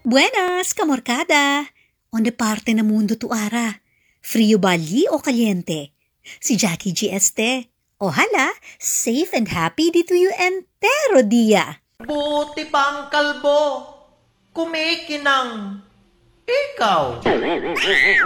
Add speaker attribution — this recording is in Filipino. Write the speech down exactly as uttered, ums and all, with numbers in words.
Speaker 1: Buenas, kamorkada! Onde parte na mundo tu ara? Frio bali o kaliente? Si Jackie G. Este. Ojalá, safe and happy dito you entero dia.
Speaker 2: Buti pang kalbo, kumikinang. Ikaw.